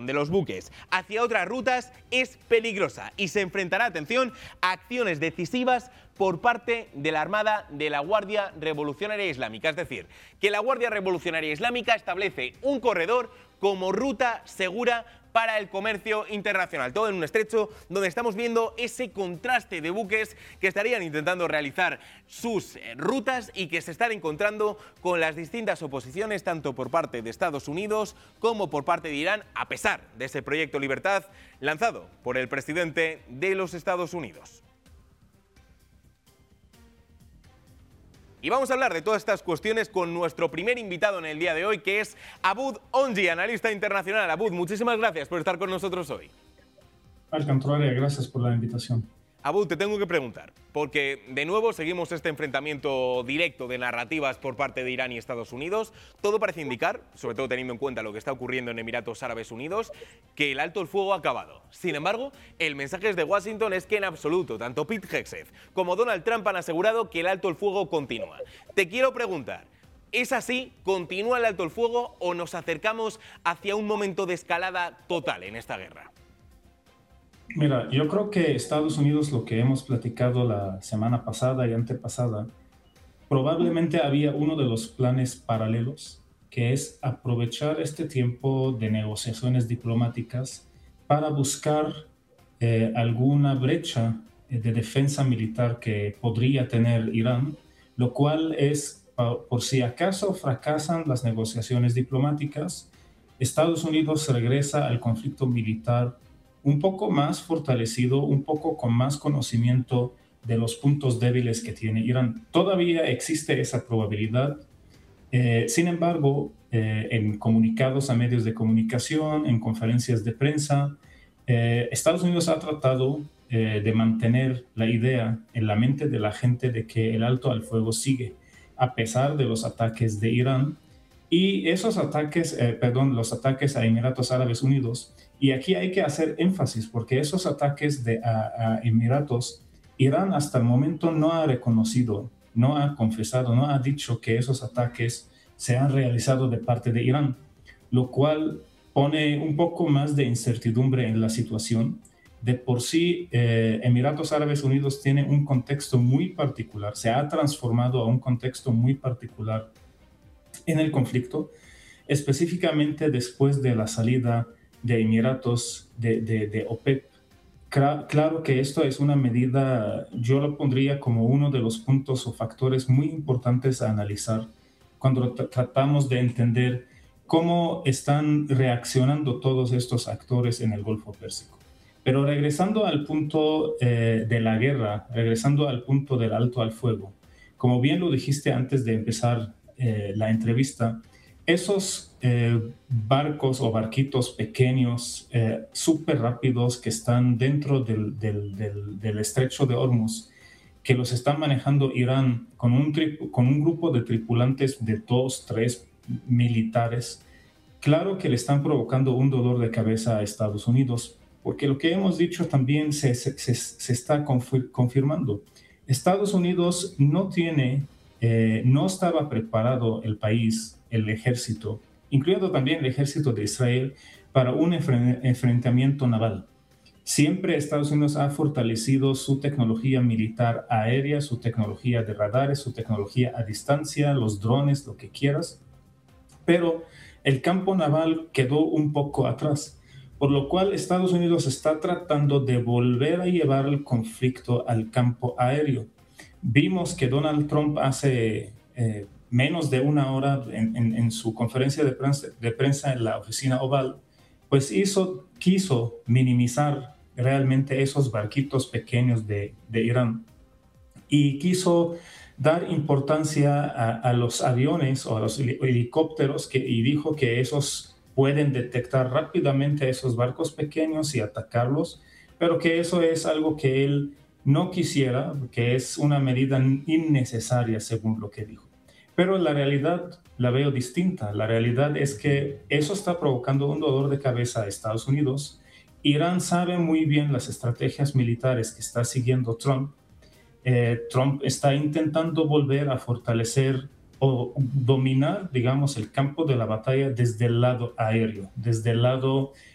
de los buques hacia otras rutas es peligrosa y se enfrentará, atención, a acciones decisivas por parte de la Armada de la Guardia Revolucionaria Islámica. Es decir, que la Guardia Revolucionaria Islámica establece un corredor como ruta segura para el comercio internacional. Todo en un estrecho donde estamos viendo ese contraste de buques que estarían intentando realizar sus rutas y que se están encontrando con las distintas oposiciones, tanto por parte de Estados Unidos como por parte de Irán, a pesar de ese proyecto Libertad lanzado por el presidente de los Estados Unidos. Y vamos a hablar de todas estas cuestiones con nuestro primer invitado en el día de hoy, que es Aboud Ongi, analista internacional. Aboud, muchísimas gracias por estar con nosotros hoy. Al contrario, gracias por la invitación. Aboud, te tengo que preguntar, porque de nuevo seguimos este enfrentamiento directo de narrativas por parte de Irán y Estados Unidos. Todo parece indicar, sobre todo teniendo en cuenta lo que está ocurriendo en Emiratos Árabes Unidos, que el alto el fuego ha acabado. Sin embargo, el mensaje desde Washington es que en absoluto, tanto Pete Hegseth como Donald Trump han asegurado que el alto el fuego continúa. Te quiero preguntar, ¿es así? ¿Continúa el alto el fuego o nos acercamos hacia un momento de escalada total en esta guerra? Mira, yo creo que Estados Unidos, lo que hemos platicado la semana pasada y antepasada, probablemente había uno de los planes paralelos, que es aprovechar este tiempo de negociaciones diplomáticas para buscar alguna brecha de defensa militar que podría tener Irán, lo cual es, por si acaso fracasan las negociaciones diplomáticas, Estados Unidos regresa al conflicto militar un poco más fortalecido, un poco con más conocimiento de los puntos débiles que tiene Irán. Todavía existe esa probabilidad. Sin embargo, en comunicados a medios de comunicación, en conferencias de prensa, Estados Unidos ha tratado de mantener la idea en la mente de la gente de que el alto al fuego sigue, a pesar de los ataques de Irán. Y esos ataques, los ataques a Emiratos Árabes Unidos, y aquí hay que hacer énfasis porque esos ataques a Emiratos, Irán hasta el momento no ha reconocido, no ha confesado, no ha dicho que esos ataques se han realizado de parte de Irán, lo cual pone un poco más de incertidumbre en la situación. De por sí, Emiratos Árabes Unidos tiene un contexto muy particular, se ha transformado a un contexto muy particular en el conflicto, específicamente después de la salida de Emiratos de OPEP. Claro que esto es una medida, yo lo pondría como uno de los puntos o factores muy importantes a analizar cuando tratamos de entender cómo están reaccionando todos estos actores en el Golfo Pérsico. Pero regresando al punto de la guerra, regresando al punto del alto al fuego, como bien lo dijiste antes de empezar la entrevista, esos barcos o barquitos pequeños, súper rápidos que están dentro del estrecho de Hormuz, que los están manejando Irán con un grupo de tripulantes de 2, 3 militares, claro que le están provocando un dolor de cabeza a Estados Unidos, porque lo que hemos dicho también se está confirmando. Estados Unidos no estaba preparado el país, el ejército, incluyendo también el ejército de Israel, para un enfrentamiento naval. Siempre Estados Unidos ha fortalecido su tecnología militar aérea, su tecnología de radares, su tecnología a distancia, los drones, lo que quieras, pero el campo naval quedó un poco atrás, por lo cual Estados Unidos está tratando de volver a llevar el conflicto al campo aéreo. Vimos que Donald Trump hace menos de una hora en su conferencia de prensa en la oficina Oval, pues quiso minimizar realmente esos barquitos pequeños de Irán y quiso dar importancia a los aviones o a los helicópteros y dijo que esos pueden detectar rápidamente esos barcos pequeños y atacarlos, pero que eso es algo que él no quisiera, que es una medida innecesaria según lo que dijo. Pero la realidad la veo distinta. La realidad es que eso está provocando un dolor de cabeza a Estados Unidos. Irán sabe muy bien las estrategias militares que está siguiendo Trump. Trump está intentando volver a fortalecer o dominar, digamos, el campo de la batalla desde el lado aéreo, desde el lado